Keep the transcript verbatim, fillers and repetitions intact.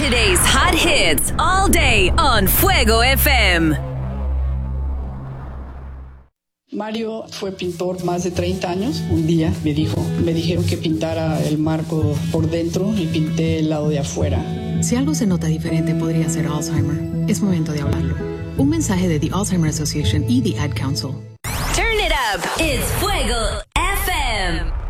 Today's hot hits all day on Fuego F M. Mario fue pintor más de treinta años. Un día me dijo, me dijeron que pintara el marco por dentro y pinté el lado de afuera. Si algo se nota diferente, podría ser Alzheimer. Es momento de hablarlo. Un mensaje de The Alzheimer Association y The Ad Council. Turn it up. It's Fuego F M.